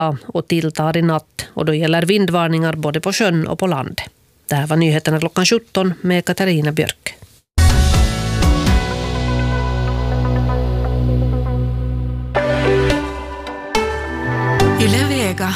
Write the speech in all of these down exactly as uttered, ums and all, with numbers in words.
och tilltar i natt och då gäller vindvarningar både på sjön och på land. Det här var nyheterna klockan sjutton med Katarina Björk. Yle Vega.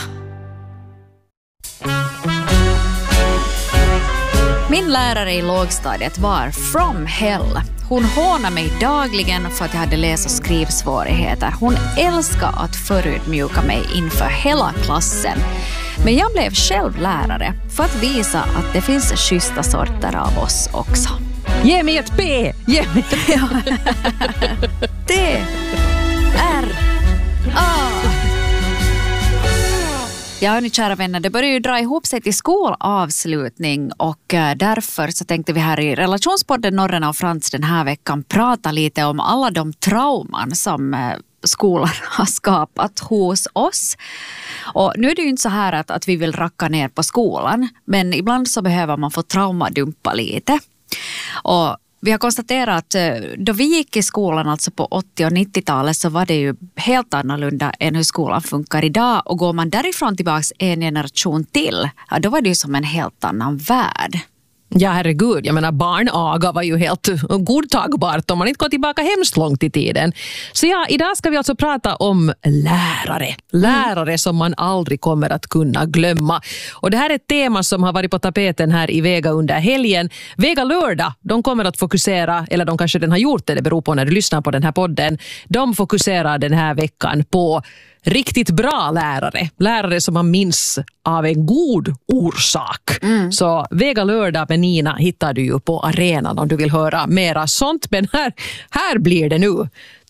Min lärare i lågstadiet var from hell. Hon hånade mig dagligen för att jag hade läs- och skrivsvårigheter. Hon älskade att förödmjuka mig inför hela klassen. Men jag blev själv lärare för att visa att det finns schyssta sorter av oss också. Ge mig ett P! Ge mig ett P! D. R. A. Ja, hörni, kära vänner, det börjar ju dra ihop sig till skolavslutning och därför så tänkte vi här i Relationspodden Norrena och Frans den här veckan prata lite om alla de trauman som skolan har skapat hos oss. Och nu är det ju inte så här att, att vi vill racka ner på skolan, men ibland så behöver man få traumadumpa lite. Och vi har konstaterat att då vi gick i skolan alltså på åttio- och nittiotalet så var det ju helt annorlunda än hur skolan funkar idag. Och går man därifrån tillbaka en generation till, ja, då var det ju som en helt annan värld. Ja, herregud. Jag menar, barnaga var ju helt godtagbart om man inte går tillbaka hemskt långt i tiden. Så ja, idag ska vi alltså prata om lärare. Lärare mm. som man aldrig kommer att kunna glömma. Och det här är ett tema som har varit på tapeten här i Vega under helgen. Vega lördag, de kommer att fokusera, eller de kanske den har gjort det, det beror på när du lyssnar på den här podden. De fokuserar den här veckan på riktigt bra lärare. Lärare som man minns av en god orsak. Mm. Så Vega lördag med Nina hittar du ju på arenan om du vill höra mera sånt. Men här, här blir det nu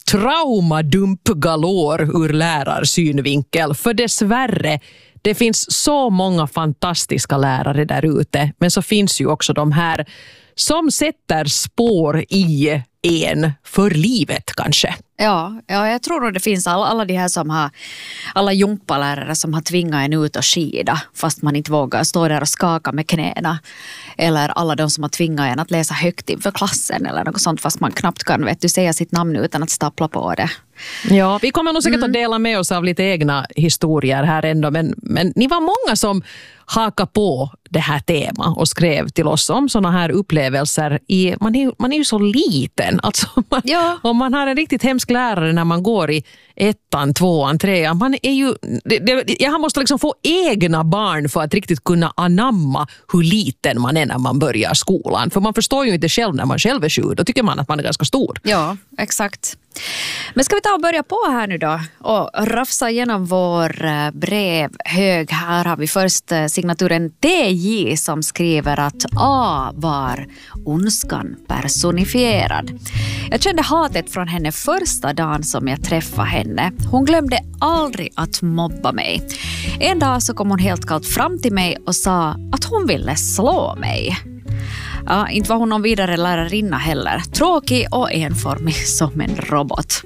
traumadump galore ur lärarsynvinkel. För dessvärre, det finns så många fantastiska lärare där ute. Men så finns ju också de här som sätter spår i en för livet kanske. Ja, ja, jag tror att det finns alla, alla de här som har, alla jumpalärare som har tvingat en ut och skida fast man inte vågar stå där och skaka med knäna. Eller alla de som har tvingat en att läsa högt inför klassen eller något sånt fast man knappt kan, vet du, säga sitt namn utan att stapla på det. Ja, vi kommer nog säkert mm. att dela med oss av lite egna historier här ändå, men, men ni var många som hakade på det här temat och skrev till oss om sådana här upplevelser. I, man, är, man är ju så liten, alltså man, ja. Om man har en riktigt hemsk lärare när man går i ettan, tvåan, trean, man är ju, det, det, jag måste liksom få egna barn för att riktigt kunna anamma hur liten man är när man börjar skolan, för man förstår ju inte själv när man själv är sju, då tycker man att man är ganska stor. Ja, exakt. Men ska vi ta och börja på här nu då och rafsa igenom vår brevhög. Här har vi först signaturen D J som skriver att A var ondskan personifierad. Jag kände hatet från henne första dagen som jag träffade henne. Hon glömde aldrig att mobba mig. En dag så kom hon helt kallt fram till mig och sa att hon ville slå mig. Ja, inte var hon någon vidare lärarinna heller. Tråkig och enformig som en robot.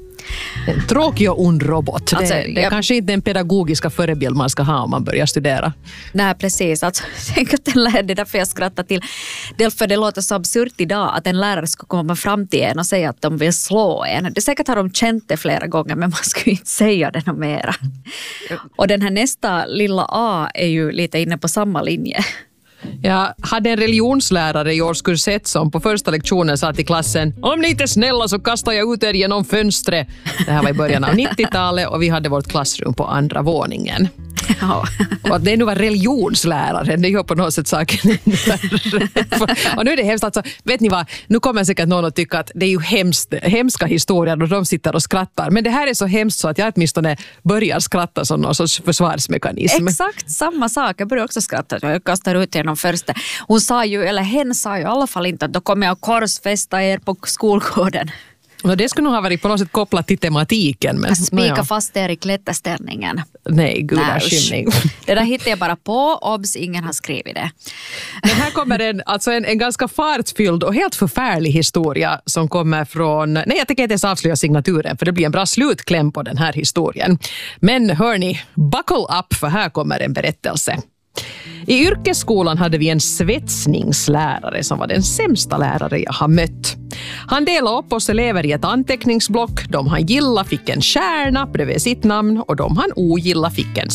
En tråkig och ond robot. Alltså, det, det är jag... kanske inte den pedagogiska förebild man ska ha om man börjar studera. Nej, precis. Alltså, tänk att den lärare, det är därför jag skrattar till. Dels för det låter så absurt idag att en lärare ska komma fram till en och säga att de vill slå en. Det säkert har de känt det flera gånger, men man skulle inte säga det något mera. Och den här nästa lilla A är ju lite inne på samma linje. Jag hade en religionslärare i årskurs ett som på första lektionen sa till klassen: om ni inte är snälla så kastar jag ut er genom fönstret. Det här var i början av nittiotalet och vi hade vårt klassrum på andra våningen. Ja. Och det nu var religionsläraren, det gör på något sätt saken. Och nu är det hemskt, alltså, vet ni vad, nu kommer säkert någon att tycka att det är ju hemskt, hemska historier och de sitter och skrattar, men det här är så hemskt så att jag åtminstone börjar skratta som någon sorts försvarsmekanism. Exakt samma sak, jag börjar också skratta, jag kastar ut genom första. Hon sa ju, eller hen sa ju i alla fall inte att då kommer jag korsfästa er på skolgården. No, det skulle nog ha varit på något sätt kopplat till tematiken. Men, spika no, ja. fast er i klätterställningen. Nej, gudaskymning. Det där hittar jag bara på, obs, ingen har skrivit det. Men här kommer en, alltså en, en ganska fartfylld och helt förfärlig historia som kommer från, nej jag tänker inte ens avslöja signaturen för det blir en bra slutkläm på den här historien. Men hörni, buckle up för här kommer en berättelse. I yrkesskolan hade vi en svetsningslärare som var den sämsta lärare jag har mött. Han delade upp oss elever i ett anteckningsblock. De han gilla fick en stjärna bredvid sitt namn och de han ogilla fick en